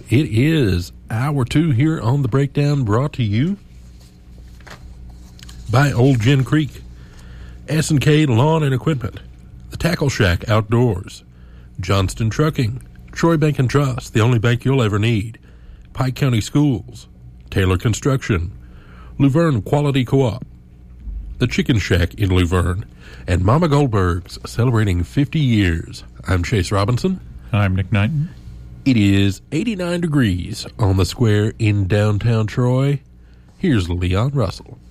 It is hour 2 here on The Breakdown, brought to you by Old Gin Creek, S&K Lawn and Equipment, The Tackle Shack Outdoors, Johnston Trucking, Troy Bank and Trust, the only bank you'll ever need, Pike County Schools, Taylor Construction, Luverne Quality Co-op, The Chicken Shack in Luverne, and Mama Goldberg's celebrating 50 years. I'm Chase Robinson. I'm Nick Knighton. It is 89 degrees on the square in downtown Troy. Here's Leon Russell.